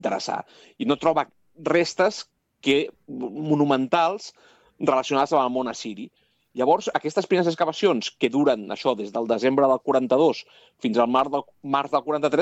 interessar. I no troba restes monumentals relacionades amb el món assiri. Llavors, aquestes primeres excavacions, que duren això des del desembre del 42 fins al març del 43,